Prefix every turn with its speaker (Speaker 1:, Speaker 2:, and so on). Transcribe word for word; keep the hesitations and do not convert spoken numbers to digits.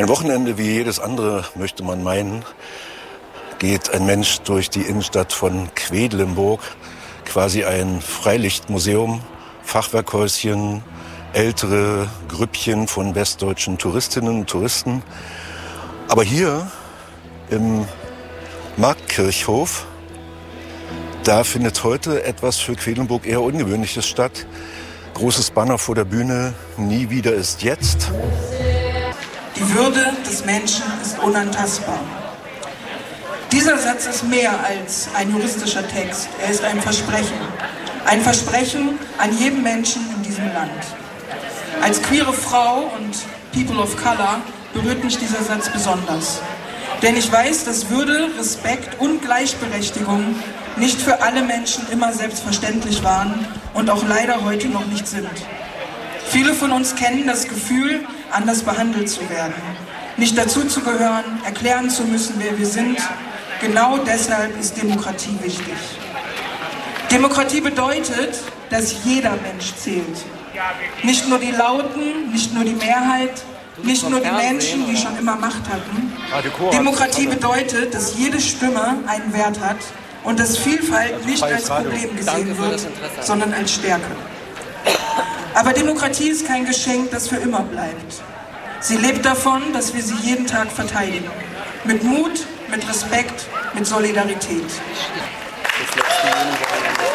Speaker 1: Ein Wochenende wie jedes andere, möchte man meinen, geht ein Mensch durch die Innenstadt von Quedlinburg, quasi ein Freilichtmuseum, Fachwerkhäuschen, ältere Grüppchen von westdeutschen Touristinnen und Touristen. Aber hier im Marktkirchhof, da findet heute etwas für Quedlinburg eher Ungewöhnliches statt. Großes Banner vor der Bühne, nie wieder ist jetzt.
Speaker 2: Die Würde des Menschen ist unantastbar. Dieser Satz ist mehr als ein juristischer Text. Er ist ein Versprechen. Ein Versprechen an jeden Menschen in diesem Land. Als queere Frau und People of Color berührt mich dieser Satz besonders. Denn ich weiß, dass Würde, Respekt und Gleichberechtigung nicht für alle Menschen immer selbstverständlich waren und auch leider heute noch nicht sind. Viele von uns kennen das Gefühl, anders behandelt zu werden, nicht dazuzugehören, erklären zu müssen, wer wir sind. Genau deshalb ist Demokratie wichtig. Demokratie bedeutet, dass jeder Mensch zählt. Nicht nur die Lauten, nicht nur die Mehrheit, nicht nur die Menschen, die schon immer Macht hatten. Demokratie bedeutet, dass jede Stimme einen Wert hat und dass Vielfalt nicht als Problem gesehen wird, sondern als Stärke. Aber Demokratie ist kein Geschenk, das für immer bleibt. Sie lebt davon, dass wir sie jeden Tag verteidigen. Mit Mut, mit Respekt, mit Solidarität.